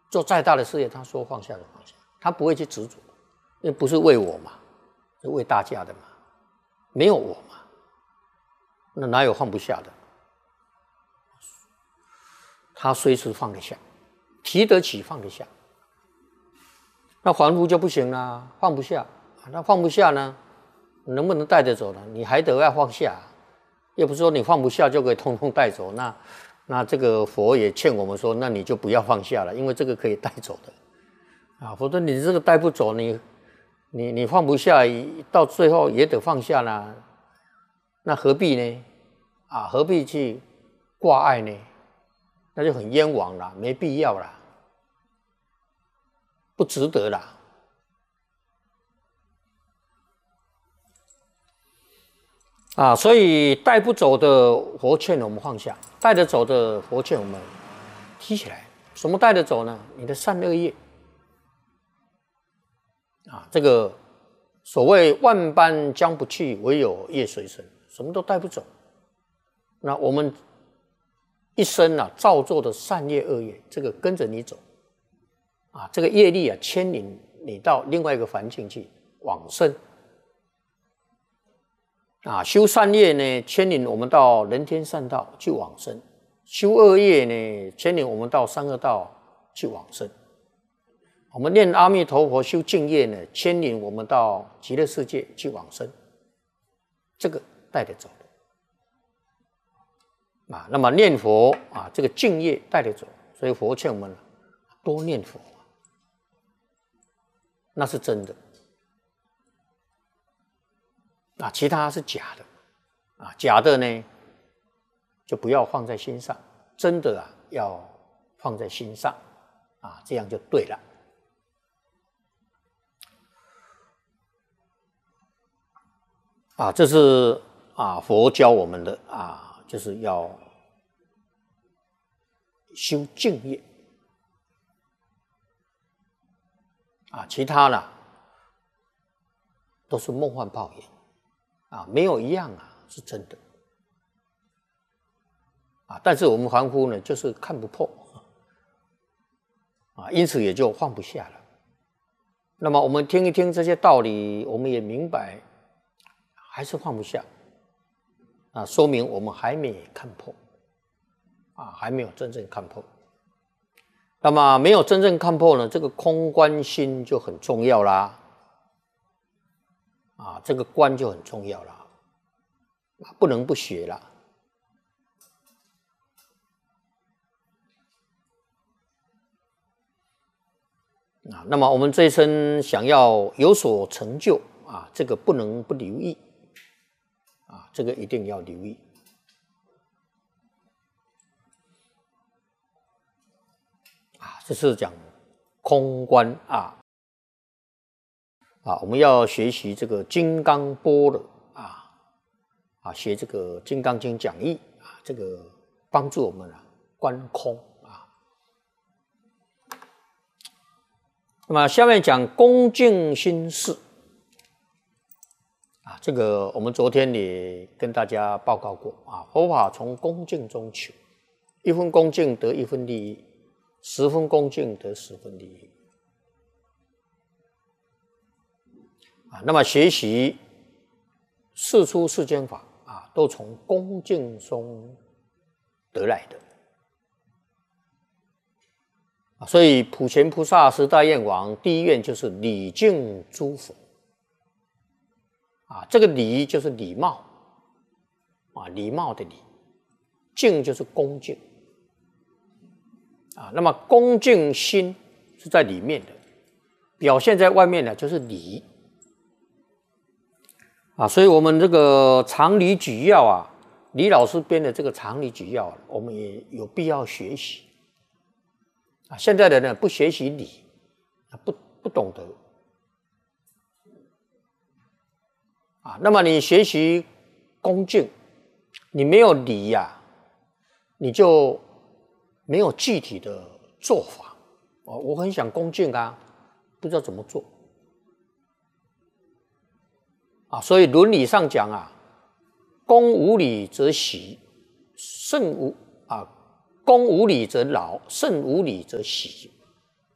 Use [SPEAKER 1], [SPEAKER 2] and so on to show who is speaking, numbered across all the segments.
[SPEAKER 1] 做再大的事业，他说放下就放下，他不会去执着，因为不是为我嘛，是为大家的嘛，没有我嘛，那哪有放不下的？他随时放得下，提得起放得下。那凡夫就不行啦，放不下。那放不下呢，能不能带得走呢？你还得要放下，又不是说你放不下就可以通通带走。那这个佛也劝我们说，那你就不要放下了，因为这个可以带走的啊。否则你这个带不走，你放不下，到最后也得放下啦。那何必呢？啊，何必去挂碍呢？那就很冤枉了，没必要啦，不值得啦。啊，所以带不走的佛劝我们放下，带得走的佛劝我们提起来。什么带得走呢？你的善恶业啊，这个所谓万般将不去，唯有业随身，什么都带不走。那我们一生啊造作的善业恶业，这个跟着你走啊，这个业力啊牵引你到另外一个环境去往生啊。修善业呢，牵引我们到人天善道去往生；修恶业呢，牵引我们到三恶道去往生。我们念阿弥陀佛修净业呢，牵引我们到极乐世界去往生，这个带得走的啊。那么念佛啊，这个净业带得走，所以佛劝我们多念佛，那是真的啊，其他是假的啊，假的呢就不要放在心上，真的啊要放在心上啊，这样就对了。啊，这是啊佛教我们的啊，就是要修净业啊，其他呢都是梦幻泡影啊，没有一样啊是真的啊。但是我们凡夫呢，就是看不破啊，因此也就放不下了。那么我们听一听这些道理，我们也明白。还是放不下啊，说明我们还没看破啊，还没有真正看破。那么没有真正看破呢，这个空观心就很重要啦啊，这个观就很重要啦，不能不学啦啊。那么我们这一生想要有所成就啊，这个不能不留意。啊，这个一定要留意啊！这是讲空观啊啊！我们要学习这个金刚般若啊，学这个《金刚经》讲义啊，这个帮助我们观空啊。那么下面讲恭敬心事。这个我们昨天也跟大家报告过啊，佛法从恭敬中求，一分恭敬得一分利益，10分恭敬得10分利益啊。那么学习世出世间法啊，都从恭敬中得来的啊。所以普贤菩萨10大愿王，第一愿就是礼敬诸佛。啊，这个礼就是礼貌啊，礼貌的礼，敬就是恭敬啊。那么恭敬心是在里面的，表现在外面呢就是礼啊。所以我们这个常理举要啊，李老师编的这个常理举要，我们也有必要学习啊。现在的人呢不学习礼，不懂得。啊，那么你学习恭敬，你没有礼呀，你就没有具体的做法。我很想恭敬啊，不知道怎么做啊。所以伦理上讲啊，恭无礼则喜，恭无礼则劳，慎无礼则喜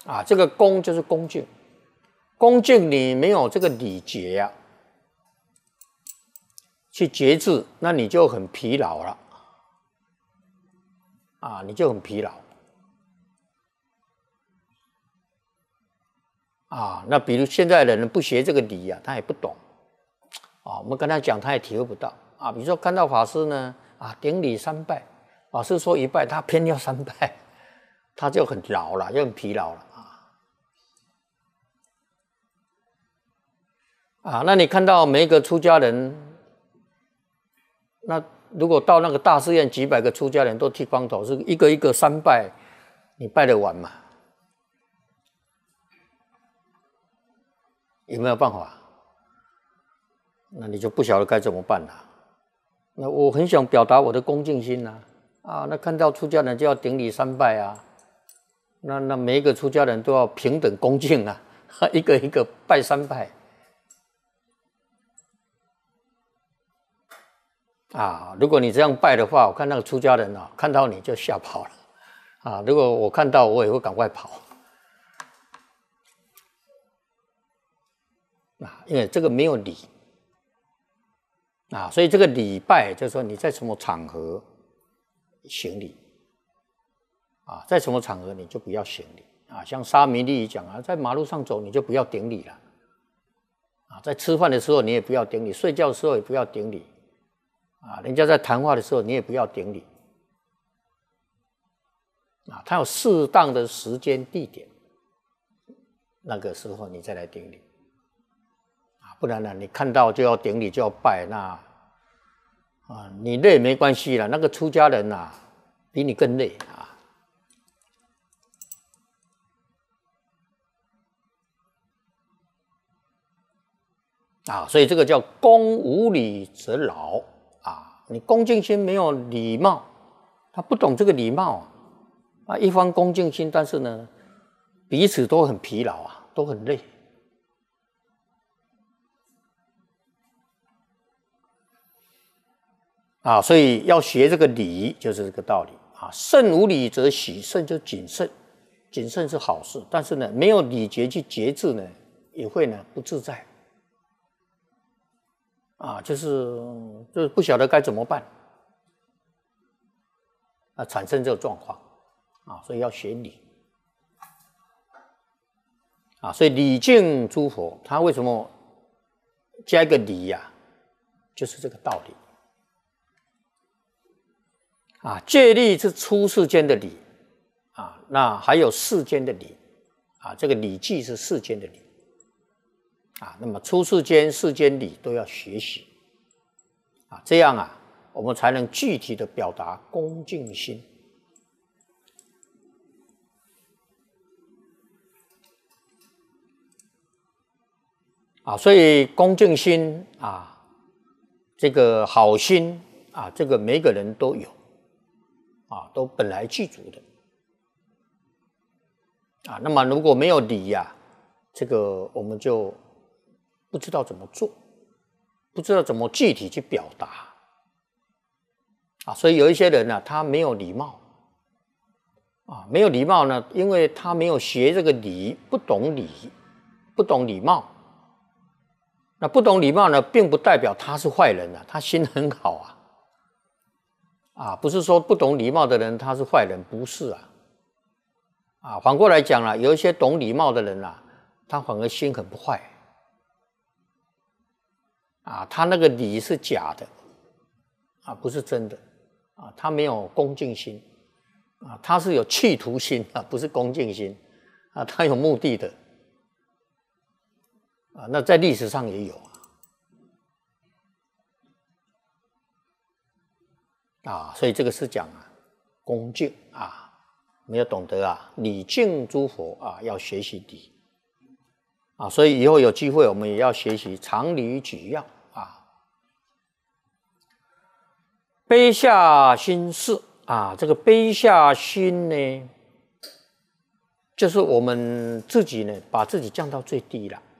[SPEAKER 1] 啊，这个恭就是恭敬，恭敬你没有这个礼节啊，去节制，那你就很疲劳了，啊，你就很疲劳。啊，那比如现在的人不学这个礼啊，他也不懂。啊，我们跟他讲，他也体会不到。啊，比如说看到法师呢，啊，顶礼3拜，法师说1拜，他偏要3拜，他就很劳了，就很疲劳了。啊，那你看到每一个出家人，那如果到那个大寺院，几百个出家人都剃光头，是一个一个3拜，你拜得完吗？有没有办法？那你就不晓得该怎么办了。那我很想表达我的恭敬心呐，啊，那看到出家人就要顶礼3拜啊，那每一个出家人都要平等恭敬啊，一个一个拜3拜。啊，如果你这样拜的话，我看那个出家人啊，看到你就吓跑了。啊，如果我看到，我也会赶快跑。啊，因为这个没有礼。啊，所以这个礼拜就是说你在什么场合行礼。啊，在什么场合你就不要行礼。啊，像沙弥利讲啊，在马路上走你就不要顶礼了。啊，在吃饭的时候你也不要顶礼，睡觉的时候也不要顶礼。啊，人家在谈话的时候，你也不要顶礼。啊，他有适当的时间地点，那个时候你再来顶礼。啊，不然呢，你看到就要顶礼就要拜，那啊，你累没关系了，那个出家人啊，比你更累啊。啊，所以这个叫恭无礼则劳。啊，你恭敬心没有礼貌，他不懂这个礼貌啊，一番恭敬心，但是呢，彼此都很疲劳啊，都很累。啊，所以要学这个礼，就是这个道理啊。慎无礼则喜，慎就谨慎，谨慎是好事，但是呢，没有礼节去节制呢，也会呢不自在。啊，就是不晓得该怎么办，啊，产生这个状况，啊，所以要学礼，啊，所以礼敬诸佛，他为什么加一个礼呀？就是这个道理，啊，戒律是出世间的礼，啊，那还有世间的礼，啊，这个礼记是世间的礼。啊，那么出世间、世间礼都要学习，啊，这样啊，我们才能具体的表达恭敬心。啊，所以恭敬心啊，这个好心啊，这个每个人都有，啊，都本来具足的。啊，那么如果没有礼呀，这个我们就不知道怎么做，不知道怎么具体去表达。啊，所以有一些人呢，他没有礼貌。啊，没有礼貌呢，因为他没有学这个礼，不懂礼，不懂礼貌。那不懂礼貌呢，并不代表他是坏人啊，他心很好啊。啊，不是说不懂礼貌的人他是坏人，不是啊。啊，反过来讲啦，有一些懂礼貌的人啊，他反而心很不坏。啊，他那个礼是假的，啊，不是真的，啊，他没有恭敬心，啊，他是有企图心啊，不是恭敬心，啊，他有目的的，啊，那在历史上也有啊，所以这个是讲啊，恭敬啊，没有懂得啊，礼敬诸佛啊，要学习礼，啊，所以以后有机会我们也要学习常理举要。卑下心事啊，这个卑下心呢，就是我们自己呢，把自己降到最低了。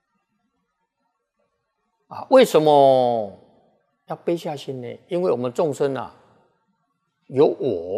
[SPEAKER 1] 啊，为什么要卑下心呢？因为我们众生啊，有我。